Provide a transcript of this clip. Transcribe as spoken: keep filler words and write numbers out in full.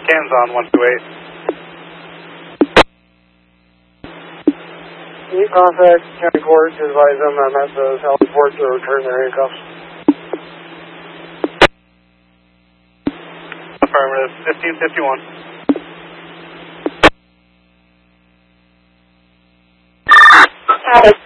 Cans on one two eight. Can you contact county court to advise them I'm at the Sally Port to return their handcuffs? Affirmative, fifteen fifty-one. Got it.